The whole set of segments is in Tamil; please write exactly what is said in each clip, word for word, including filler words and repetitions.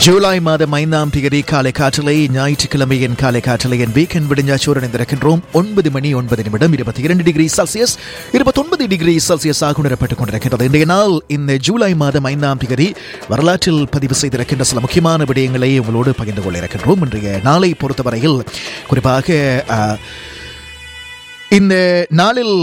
ஜூலை மாதம் ஐந்தாம் தேதி காலை காற்றலை ஞாயிற்றுக்கிழமையின் காலை காற்றலையின் வீக்கெண்ட் விடிஞ்சாச்சோரன் இருக்கின்றோம். ஒன்பது மணி ஒன்பது நிமிடம் இருபத்தி இரண்டு டிகிரி செல்சியஸ் இருபத்தி ஒன்பது டிகிரி செல்சியஸ் ஆக உணரப்பட்டுக் கொண்டிருக்கின்றது. இன்றைய நாள் இந்த ஜூலை மாதம் ஐந்தாம் தேதி வரலாற்றில் பதிவு செய்திருக்கின்ற சில முக்கியமான விடயங்களை உங்களோடு பகிர்ந்து கொள்ள இருக்கின்றோம். இன்றைய நாளை பொறுத்தவரையில் குறிப்பாக இந்த நாளில்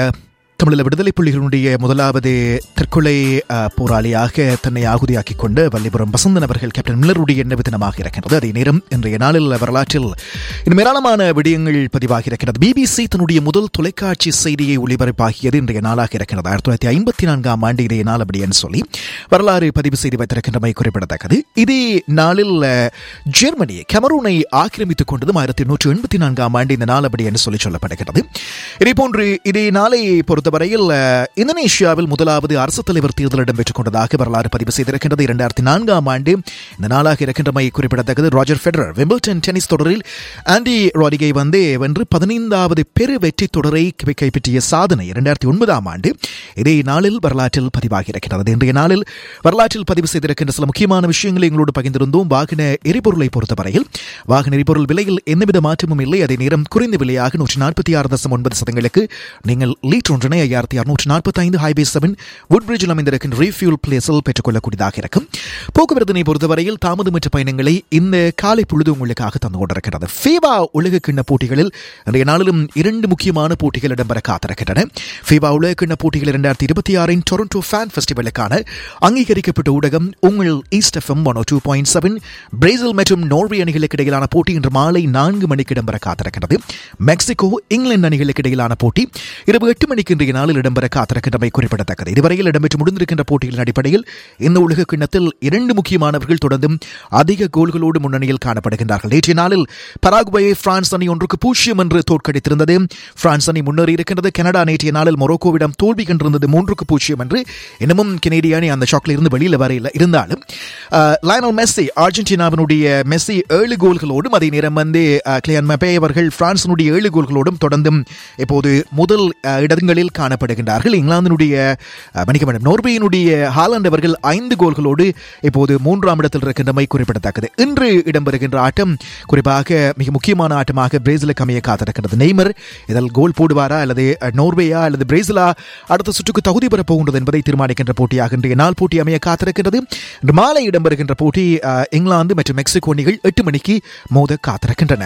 தமிழீழ விடுதலை புலிகளுடைய முதலாவது தற்கொலை போராளியாக தன்னை ஆகுதியாக்கிக் கொண்டு வல்லிபுரம் வசந்தன் அவர்கள் கேப்டன் மில்லருடைய எண்ண தினமாக இருக்கின்றது. அதே நேரம் இன்றைய நாளில் வரலாற்றில் இன்னும் ஏராளமான விடயங்கள் பதிவாகி இருக்கிறது. பிபிசி தன்னுடைய முதல் தொலைக்காட்சி செய்தியை ஒளிபரப்பாகியது இன்றைய நாளாக இருக்கிறது. ஆயிரத்தி தொள்ளாயிரத்தி ஐம்பத்தி நான்காம் ஆண்டு இதே நாள் அப்படின்னு சொல்லி வரலாறு பதிவு செய்து வைத்திருக்கின்றமை குறிப்பிடத்தக்கது. இதே நாளில் ஜெர்மனி கெமரூனை ஆக்கிரமித்துக் கொண்டதும் ஆயிரத்தி எண்ணூற்று எண்பத்தி நான்காம் ஆண்டு இந்த நாள் அப்படி என்று சொல்லி சொல்லப்படுகிறது. இதேபோன்று இதே நாளை பொறுத்த வரையில் இந்தோனேஷியாவில் முதலாவது அரசு தலைவர் தேர்தல் இடம்பெற்றுக் கொண்டதாக வரலாறு பதிவு செய்திருக்கின்றது. இரண்டாயிரத்தி நான்காம் ஆண்டு இந்த நாளாக இருக்கின்றமை குறிப்பிடத்தக்கது. ராஜர் ஃபெடரர் விம்பிள்டன் டென்னிஸ் தொடரில் ஆண்டி ராடிகை வந்து வென்று பதினைந்தாவது பெரு வெற்றி தொடரை கைப்பற்றிய சாதனை இரண்டாயிரத்தி ஒன்பதாம் ஆண்டு இதே நாளில் வரலாற்றில் பதிவாகி இருக்கிறது. இன்றைய நாளில் வரலாற்றில் பதிவு செய்திருக்கின்ற சில முக்கியமான விஷயங்களை எங்களோடு பகிர்ந்திருந்தோம். வாகன எரிபொருளை பொறுத்தவரையில் வாகன எரிபொருள் விலையில் எந்தவித மாற்றமும் இல்லை. அதே நேரம் குறைந்த விலையாக நூற்றி நாற்பத்தி ஆறு தசம் ஒன்பது சதங்களுக்கு நீங்கள் லீட்டர் ஒன்றினை ஐயாயிரத்தி அறுநூற்று நாற்பத்தி ஐந்து ஹைவே செவன் வுட்பிரிட்ஜில் அமைந்திருக்கின்ற ரீஃபியூல் பிளேஸில் பெற்றுக்கொள்ளக்கூடியதாக இருக்கும். போக்குவரத்தினை பொறுத்தவரையில் தாமதமற்ற பயணங்களை இந்த காலை பொழுது உங்களுக்காக தந்து கொண்டிருக்கிறது. ஃபீபா உலக கிண்ண போட்டிகளில் இன்றைய நாளிலும் இரண்டு முக்கியமான போட்டிகள் இடம்பெற காத்திருக்கின்றன. ஃபீபா உலக கிண்ண போட்டிகள் இரண்டாயிரத்தி இருபத்தி ஆறின் டொரண்டோ ஃபேன் ஃபெஸ்டிவலுக்கான அங்கீகரிக்கப்பட்ட ஊடகம் உங்கள் east FM one two point seven. Brazil மற்றும் நோர்வே அணிகளுக்கு இடையிலான போட்டி இன்று மாலை நான்கு மணிக்கு இடம்பெற காத்திருக்கிறது. மெக்சிகோ இங்கிலாந்து அணிகளுக்கு இடையிலான போட்டி இரவு எட்டு மணிக்கு இன்றைய நாளில் இடம்பெற காத்திருக்கின்றமை குறிப்பிடத்தக்கது. இதுவரையில் இடம்பெற்று முடிந்திருக்கின்ற போட்டிகளின் அடிப்படையில் இந்த உலக கிண்ணத்தில் இரண்டு முக்கியமானவர்கள் தொடர்ந்தும் அதிக கோல்களோடு முன்னணியில் காணப்படுகின்றார்கள். நேற்றைய நாளில் பராகுவேயை பிரான்ஸ் அணி ஒன்றுக்கு பூஜ்ஜியம் என்று தோற்கடித்திருந்தது. பிரான்ஸ் அணி முன்னேறி இருக்கின்றது. கனடா நேற்றைய நாளில் மொரோக்கோவிடம் தோல்வி கண்டிருந்தது மூன்றுக்கு பூஜ்ஜியம் என்று. இன்னமும் கனேடிய அணி அந்த ஷாக்ல இருந்து வெளியில் வரையில் இருந்தாலும் லயனல் மெஸ்ஸி அர்ஜென்டினாவினுடைய மெஸ்ஸி ஏழு கோல்களோடும் அதே நேரம் வந்து கிலியான் மெபே அவர்கள் பிரான்சினுடைய ஏழு கோல்களோடும் தொடர்ந்தும் இப்போது முதல் இடங்களில் காணப்படுகின்றார்கள். இங்கிலாந்தினுடைய மணிக்கமண்டம் நோர்வேயினுடைய ஹாலண்ட் அவர்கள் ஐந்து கோல்களோடு இப்போது மூன்றாம் இடத்தில் இருக்கின்றமை குறிப்பிடத்தக்கது. இன்று இடம்பெறுகின்ற ஆட்டம் குறிப்பாக மிக முக்கியமான ஆட்டமாக பிரேசிலுக்கு அமைய காத்திருக்கிறது. நெய்மர் இதில் கோல் போடுவாரா அல்லது நோர்வேயா அல்லது பிரேசிலா அடுத்த சுற்றுக்கு தகுதி பெறப் போகின்றது என்பதை தீர்மானிக்கின்ற போட்டியாக இன்றைய நாள் போட்டி அமைய காத்திருக்கிறது. இன்று மாலை இடம்பெறுகின்ற போட்டி இங்கிலாந்து மற்றும் மெக்சிகோ அணிகள் எட்டு மணிக்கு மோத காத்திருக்கின்றன.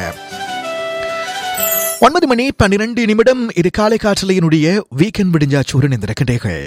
ஒன்பது மணி பன்னிரண்டு நிமிடம் இது காலை காற்றலையினுடைய வீக்கெண்ட் விடிஞ்சாச்சோரன் இருக்கின்றீர்கள்.